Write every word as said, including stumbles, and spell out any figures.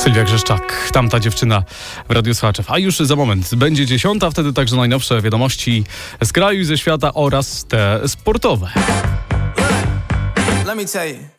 Sylwia Grzeszczak, tamta dziewczyna w Radiu Słuchaczów. A już za moment będzie dziesiąta, wtedy także najnowsze wiadomości z kraju i ze świata oraz te sportowe. Let me tell you.